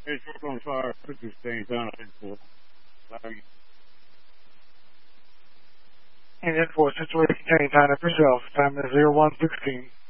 Hey, truck on fire. This is staying down at 4. And 4 situation change time for yourself. Time is 0116.